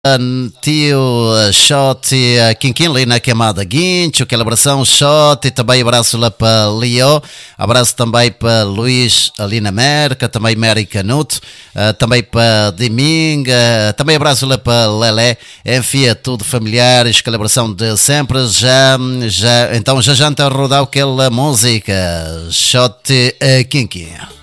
tio Shot Quinquim ali na queimada Guincho, aquela abração Shot, e também abraço lá para Leo, abraço também para Luís ali na Merca, também Mary Canuto, também para Diminga, também abraço lá para Lelé, enfim, é tudo familiares, aquela abração de sempre, então já está a rodar aquela música Shot Quinquim.